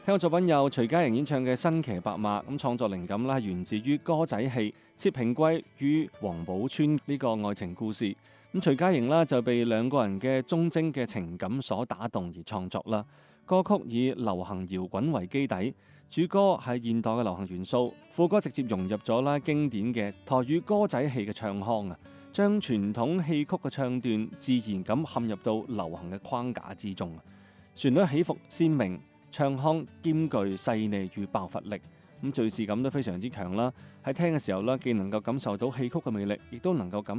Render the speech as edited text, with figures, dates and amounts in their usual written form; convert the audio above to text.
聽過作品有徐佳瑩演唱嘅《新騎白馬》，咁創作靈感啦源自於歌仔戲薛平貴與王寶釧呢個愛情故事。咁徐佳瑩啦就被兩個人嘅忠貞嘅情感所打動而創作啦。歌曲以流行搖滾為基底，主歌係現代嘅流行元素，副歌直接融入咗啦經典嘅台語歌仔戲嘅唱腔啊，將傳統戲曲嘅唱段自然咁嵌入到流行嘅框架之中。旋律起伏鮮明，唱腔兼具細膩與爆發力，咁敘事感都非常之強啦。喺聽嘅時候啦，既能夠感受到戲曲嘅魅力，亦都能夠感